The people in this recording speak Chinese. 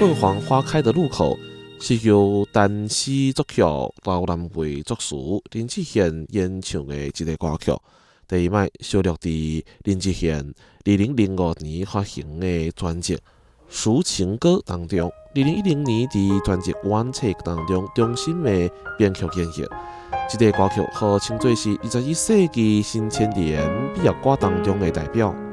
凤凰花开的路口是由单诗作曲、刘南伟作词、林志贤演唱的一个歌曲。第一摆收录伫林志贤2005年发行的专辑《抒情歌》当中，2010年伫专辑《One Take》当中重新的编曲演绎。这个歌曲可称作是21世纪新千年美乐歌当中的代表。